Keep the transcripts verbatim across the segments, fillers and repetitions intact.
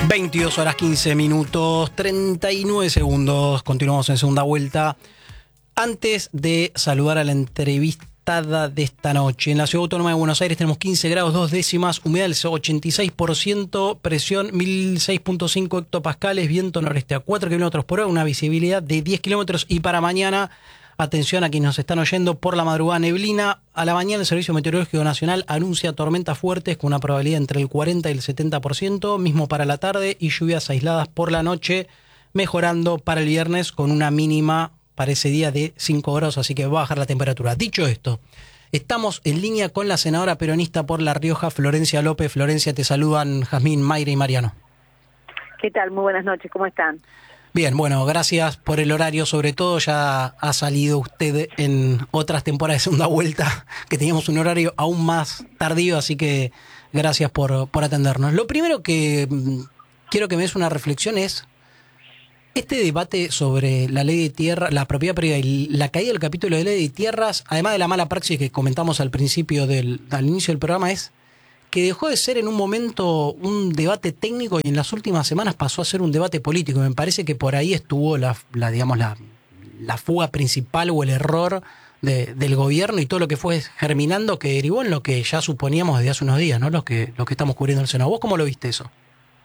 veintidós horas quince minutos, treinta y nueve segundos. Continuamos en segunda vuelta. Antes de saludar a la entrevistada de esta noche, en la Ciudad Autónoma de Buenos Aires tenemos quince grados, dos décimas, humedad del ochenta y seis por ciento, presión mil seis punto cinco hectopascales, viento noreste a cuatro kilómetros por hora, una visibilidad de diez kilómetros. Y para mañana, atención a quienes nos están oyendo, por la madrugada neblina. A la mañana el Servicio Meteorológico Nacional anuncia tormentas fuertes con una probabilidad entre el cuarenta y el setenta por ciento, mismo para la tarde, y lluvias aisladas por la noche, mejorando para el viernes con una mínima para ese día de cinco grados, así que va a bajar la temperatura. Dicho esto, estamos en línea con la senadora peronista por La Rioja, Florencia López. Florencia, te saludan Jazmín, Mayra y Mariano. ¿Qué tal? Muy buenas noches, ¿cómo están? Bien, bueno, gracias por el horario. Sobre todo ya ha salido usted en otras temporadas de segunda vuelta, que teníamos un horario aún más tardío, así que gracias por, por atendernos. Lo primero que mmm, quiero que me des una reflexión es este debate sobre la ley de tierra, la propiedad privada y la caída del capítulo de ley de tierras, además de la mala praxis que comentamos al principio del, al inicio del programa, es que dejó de ser en un momento un debate técnico y en las últimas semanas pasó a ser un debate político. Me parece que por ahí estuvo la, la digamos la, la fuga principal o el error de, del gobierno y todo lo que fue germinando, que derivó en lo que ya suponíamos desde hace unos días, ¿no? Los que, los que estamos cubriendo el Senado. ¿Vos cómo lo viste eso?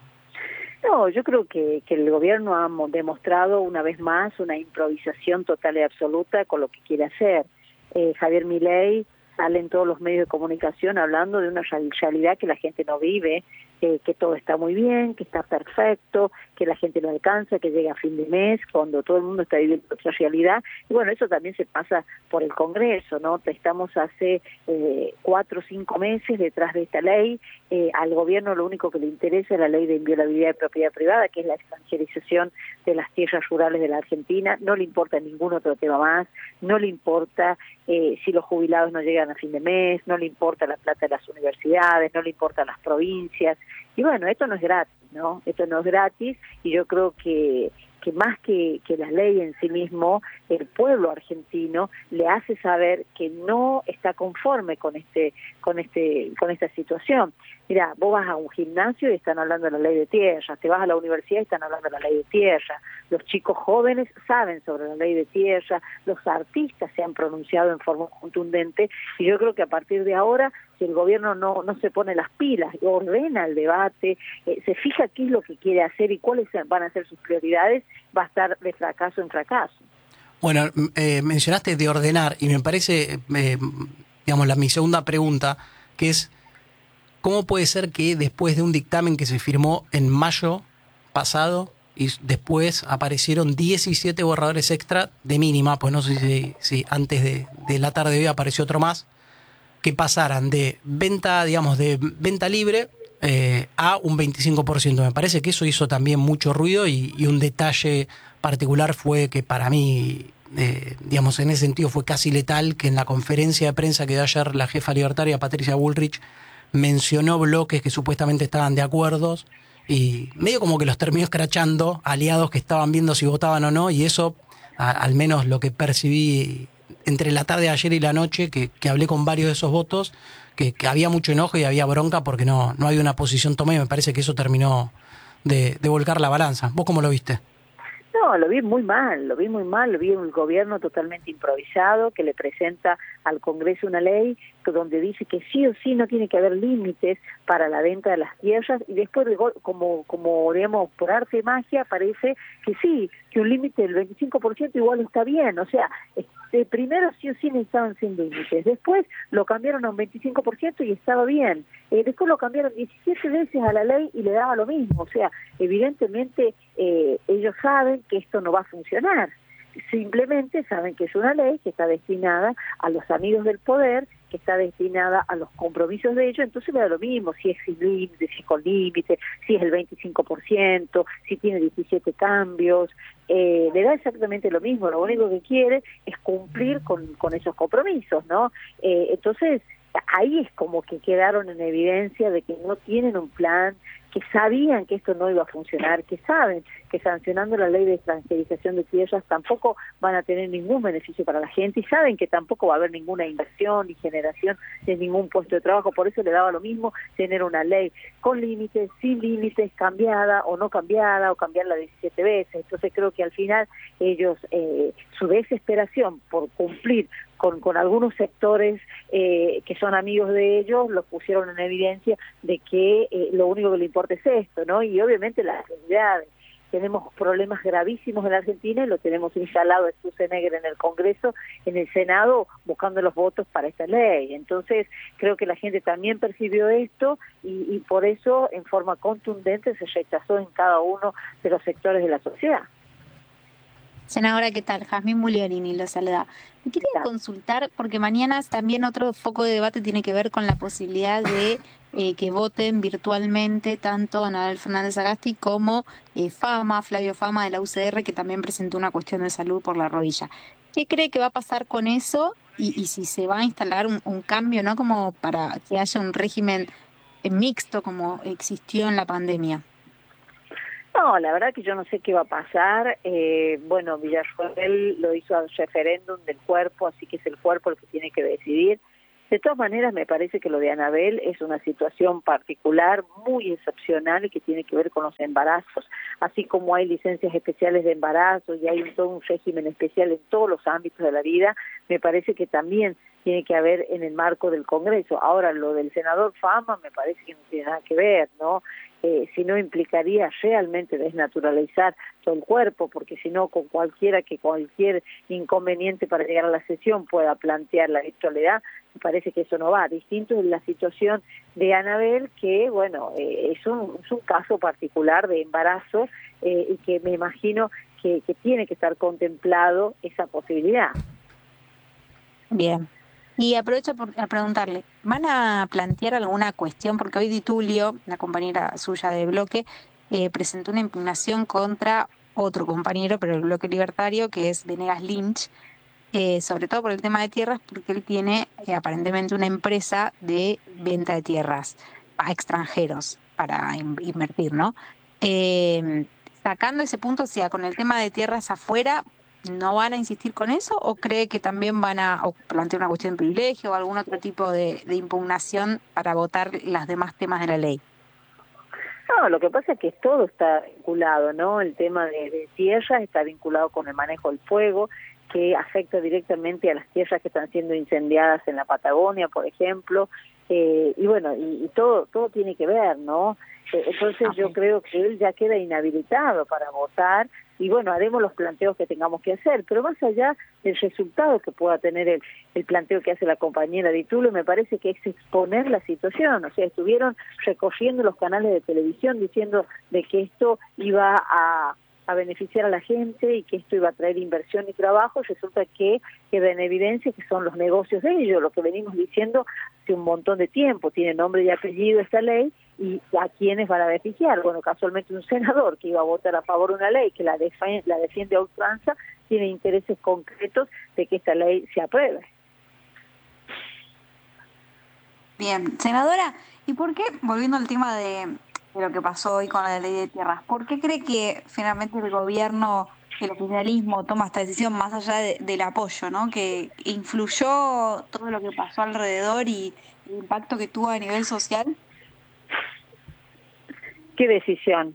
No, yo creo que, que el gobierno ha demostrado una vez más una improvisación total y absoluta con lo que quiere hacer. Eh, Javier Milei sale en todos los medios de comunicación hablando de una realidad que la gente no vive, eh, que todo está muy bien, que está perfecto, que la gente no alcanza, que llega a fin de mes, cuando todo el mundo está viviendo otra realidad. Y bueno, eso también se pasa por el Congreso, ¿no? Estamos hace eh, cuatro o cinco meses detrás de esta ley. Eh, al gobierno lo único que le interesa es la ley de inviolabilidad de propiedad privada, que es la extranjerización de las tierras rurales de la Argentina. No le importa ningún otro tema más, no le importa eh, si los jubilados no llegan a fin de mes, no le importa la plata de las universidades, no le importa las provincias. Y bueno, esto no es gratis, ¿no? Esto no es gratis y yo creo que que más que, que la ley en sí mismo, el pueblo argentino le hace saber que no está conforme con este, con este, con esta situación. Mira, vos vas a un gimnasio y están hablando de la ley de tierra, te vas a la universidad y están hablando de la ley de tierra, los chicos jóvenes saben sobre la ley de tierra, los artistas se han pronunciado en forma contundente, y yo creo que a partir de ahora, si el gobierno no, no se pone las pilas, ordena el debate, eh, se fija qué es lo que quiere hacer y cuáles van a ser sus prioridades, va a estar de fracaso en fracaso. Bueno, eh, mencionaste de ordenar y me parece, eh, digamos, la, mi segunda pregunta, que es, ¿cómo puede ser que después de un dictamen que se firmó en mayo pasado y después aparecieron diecisiete borradores extra de mínima, pues no sé si, si antes de, de la tarde de hoy apareció otro más, que pasaran de venta, digamos, de venta libre eh, a un veinticinco por ciento? Me parece que eso hizo también mucho ruido y, y un detalle particular fue que para mí, eh, digamos, en ese sentido fue casi letal, que en la conferencia de prensa que dio ayer la jefa libertaria Patricia Bullrich mencionó bloques que supuestamente estaban de acuerdo y medio como que los terminó escrachando aliados que estaban viendo si votaban o no, y eso, a, al menos lo que percibí entre la tarde de ayer y la noche, que, que hablé con varios de esos votos, que, que había mucho enojo y había bronca porque no, no había una posición tomada, y me parece que eso terminó de, de volcar la balanza. ¿Vos cómo lo viste? No, lo vi muy mal, lo vi muy mal, lo vi un gobierno totalmente improvisado que le presenta al Congreso una ley donde dice que sí o sí no tiene que haber límites para la venta de las tierras, y después, como, como digamos, por arte de magia, parece que sí, que un límite del veinticinco por ciento igual está bien. O sea, este, primero sí o sí necesitaban sin límites, después lo cambiaron a un veinticinco por ciento y estaba bien, eh, después lo cambiaron diecisiete veces a la ley y le daba lo mismo. O sea, evidentemente eh, ellos saben que esto no va a funcionar, simplemente saben que es una ley que está destinada a los amigos del poder, que está destinada a los compromisos de ellos, entonces le da lo mismo si es sin límite, si es con límite, si es el veinticinco por ciento, si tiene diecisiete cambios, eh, le da exactamente lo mismo, lo único que quiere es cumplir con, con esos compromisos, ¿no? Eh, entonces, ahí es como que quedaron en evidencia de que no tienen un plan, que sabían que esto no iba a funcionar, que saben que sancionando la ley de extranjerización de tierras tampoco van a tener ningún beneficio para la gente y saben que tampoco va a haber ninguna inversión ni generación de ningún puesto de trabajo. Por eso le daba lo mismo tener una ley con límites, sin límites, cambiada o no cambiada, o cambiarla diecisiete veces. Entonces creo que al final ellos, eh, su desesperación por cumplir Con, con algunos sectores eh, que son amigos de ellos, los pusieron en evidencia de que eh, lo único que le importa es esto, ¿no? Y obviamente las realidades. Tenemos problemas gravísimos en la Argentina y lo tenemos instalado en Schwarzenegger en el Congreso, en el Senado, buscando los votos para esta ley. Entonces, creo que la gente también percibió esto y, y por eso, en forma contundente, se rechazó en cada uno de los sectores de la sociedad. Senadora, ¿qué tal? Jazmín Mugliarini lo saluda. Me quería consultar, porque mañana también otro foco de debate tiene que ver con la posibilidad de eh, que voten virtualmente tanto Anabel Fernández Sagasti como eh, Fama, Flavio Fama de la U C R, que también presentó una cuestión de salud por la rodilla. ¿Qué cree que va a pasar con eso? Y, y si se va a instalar un, un cambio, ¿no? Como para que haya un régimen mixto como existió en la pandemia. No, la verdad que yo no sé qué va a pasar. Eh, bueno, Villarroel lo hizo al referéndum del cuerpo, así que es el cuerpo el que tiene que decidir. De todas maneras, me parece que lo de Anabel es una situación particular, muy excepcional y que tiene que ver con los embarazos, así como hay licencias especiales de embarazo y hay un, todo un régimen especial en todos los ámbitos de la vida, me parece que también tiene que haber en el marco del Congreso. Ahora, lo del senador Fama me parece que no tiene nada que ver, ¿no? Eh, si no implicaría realmente desnaturalizar todo el cuerpo, porque si no, con cualquiera que cualquier inconveniente para llegar a la sesión pueda plantear la virtualidad, me parece que eso no va. Distinto es la situación de Anabel, que, bueno, eh, es, un, es un caso particular de embarazo eh, y que me imagino que, que tiene que estar contemplado esa posibilidad. Bien. Y aprovecho por, a preguntarle, ¿van a plantear alguna cuestión? Porque hoy Di Tulio, la compañera suya de bloque, eh, presentó una impugnación contra otro compañero, pero el bloque libertario, que es Venegas Lynch, eh, sobre todo por el tema de tierras, porque él tiene eh, aparentemente una empresa de venta de tierras a extranjeros para in- invertir, ¿no? Eh, sacando ese punto, o sea, con el tema de tierras afuera, ¿no van a insistir con eso o cree que también van a o plantear una cuestión de privilegio o algún otro tipo de, de impugnación para votar los demás temas de la ley? No, lo que pasa es que todo está vinculado, ¿no? El tema de, de tierras está vinculado con el manejo del fuego, que afecta directamente a las tierras que están siendo incendiadas en la Patagonia, por ejemplo, eh, y bueno, y, y todo todo tiene que ver, ¿no? Eh, entonces okay. Yo creo que él ya queda inhabilitado para votar, y bueno, haremos los planteos que tengamos que hacer, pero más allá del resultado que pueda tener el, el planteo que hace la compañera Di Tulio, me parece que es exponer la situación. O sea, estuvieron recorriendo los canales de televisión diciendo de que esto iba a, a beneficiar a la gente y que esto iba a traer inversión y trabajo. Resulta que queda en evidencia que son los negocios de ellos, lo que venimos diciendo hace un montón de tiempo. Tiene nombre y apellido esta ley, y a quiénes van a beneficiar. Bueno, casualmente un senador que iba a votar a favor de una ley que la, defiende, la defiende a ultranza, tiene intereses concretos de que esta ley se apruebe. Bien, senadora, ¿y por qué, volviendo al tema de, de lo que pasó hoy con la ley de tierras, por qué cree que finalmente el gobierno, el oficialismo toma esta decisión más allá de, del apoyo, ¿no? Que influyó todo lo que pasó alrededor y el impacto que tuvo a nivel social? ¿Qué decisión?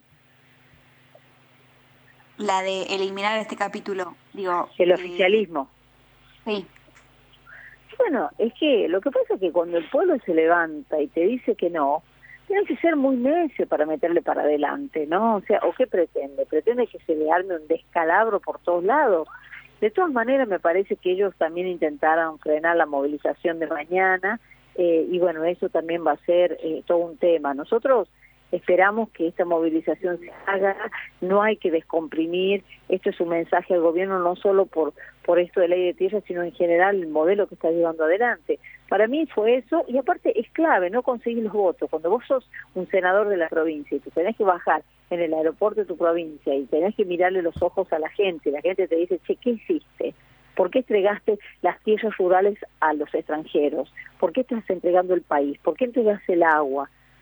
La de eliminar este capítulo, digo. El eh, oficialismo. Sí. Bueno, es que lo que pasa es que cuando el pueblo se levanta y te dice que no, tiene que ser muy necio para meterle para adelante, ¿no? O sea, ¿o qué pretende? Pretende que se le arme un descalabro por todos lados. De todas maneras, me parece que ellos también intentaron frenar la movilización de mañana, eh, y bueno, eso también va a ser eh, todo un tema. Nosotros esperamos que esta movilización se haga, no hay que descomprimir. Esto es un mensaje al gobierno, no solo por por esto de ley de tierra, sino en general el modelo que está llevando adelante. Para mí fue eso, y aparte es clave, no conseguir los votos. Cuando vos sos un senador de la provincia y tú tenés que bajar en el aeropuerto de tu provincia y tenés que mirarle los ojos a la gente, y la gente te dice, che, ¿qué hiciste? ¿Por qué entregaste las tierras rurales a los extranjeros? ¿Por qué estás entregando el país? ¿Por qué entregaste el agua?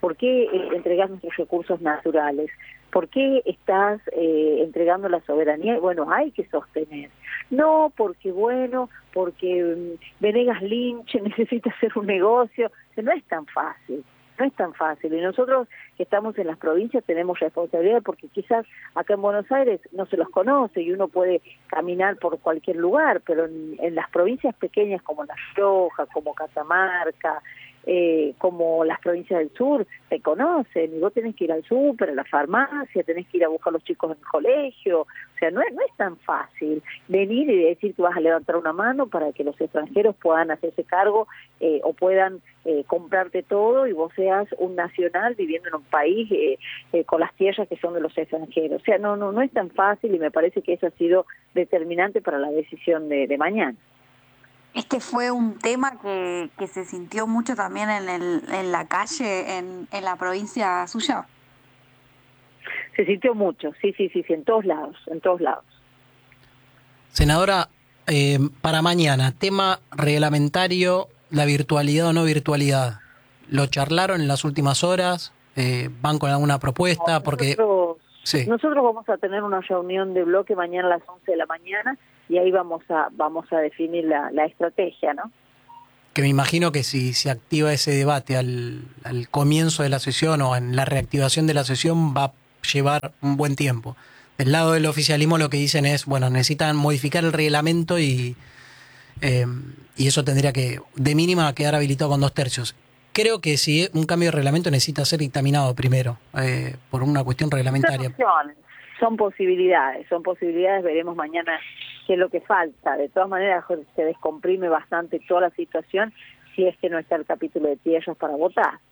¿Por qué eh, entregás nuestros recursos naturales? ¿Por qué estás eh, entregando la soberanía? Bueno, hay que sostener. No, porque bueno, porque um, Venegas Lynch necesita hacer un negocio. O sea, no es tan fácil, no es tan fácil. Y nosotros que estamos en las provincias tenemos responsabilidad porque quizás acá en Buenos Aires no se los conoce y uno puede caminar por cualquier lugar, pero en, en las provincias pequeñas como La Rioja, como Catamarca, Eh, como las provincias del sur, te conocen y vos tenés que ir al súper, a la farmacia, tenés que ir a buscar a los chicos en el colegio, o sea, no es, no es tan fácil venir y decir que vas a levantar una mano para que los extranjeros puedan hacerse cargo eh, o puedan eh, comprarte todo y vos seas un nacional viviendo en un país eh, eh, con las tierras que son de los extranjeros, o sea, no, no, no es tan fácil y me parece que eso ha sido determinante para la decisión de, de mañana. Este fue un tema que, que se sintió mucho también en, el, en la calle, en, en la provincia suya. Se sintió mucho, sí, sí, sí, sí, en todos lados, en todos lados. Senadora, eh, para mañana, tema reglamentario, la virtualidad o no virtualidad. ¿Lo charlaron en las últimas horas? Eh, ¿Van con alguna propuesta? Porque nosotros, sí. nosotros vamos a tener una reunión de bloque mañana a las once de la mañana y ahí vamos a vamos a definir la, la estrategia, ¿no? Que me imagino que si se activa ese debate al, al comienzo de la sesión o en la reactivación de la sesión va a llevar un buen tiempo. Del lado del oficialismo lo que dicen es, bueno, necesitan modificar el reglamento y, eh, y eso tendría que, de mínima, quedar habilitado con dos tercios. Creo que si un cambio de reglamento necesita ser dictaminado primero, eh, por una cuestión reglamentaria. Son, son posibilidades, son posibilidades, veremos mañana qué es lo que falta. De todas maneras, se descomprime bastante toda la situación si es que no está el capítulo de tierras para votar.